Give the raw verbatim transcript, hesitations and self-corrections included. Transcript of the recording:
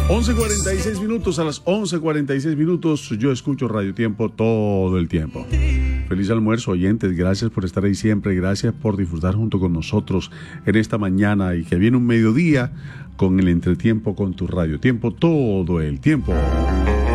once cuarenta y seis minutos, a las once cuarenta y seis minutos, yo escucho Radio Tiempo todo el tiempo. Feliz almuerzo, oyentes, gracias por estar ahí siempre, gracias por disfrutar junto con nosotros en esta mañana y que viene un mediodía con el entretiempo con tu Radio Tiempo todo el tiempo.